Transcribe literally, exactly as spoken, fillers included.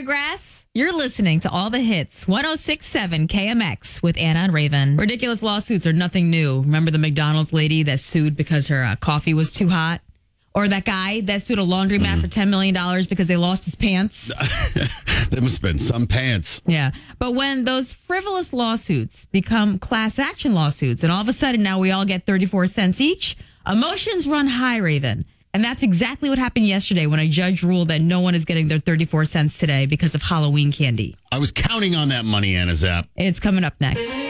Wiregrass. You're listening to all the hits. one oh six point seven K M X with Anna and Raven. Ridiculous lawsuits are nothing new. Remember the McDonald's lady that sued because her uh, coffee was too hot? Or that guy that sued a laundromat mm. for ten million dollars because they lost his pants? There must have been some pants. Yeah. But when those frivolous lawsuits become class action lawsuits and all of a sudden now we all get thirty-four cents each, emotions run high, Raven. And that's exactly what happened yesterday when a judge ruled that no one is getting their thirty-four cents today because of Halloween candy. I was counting on that money, Anna Zapp. It's coming up next.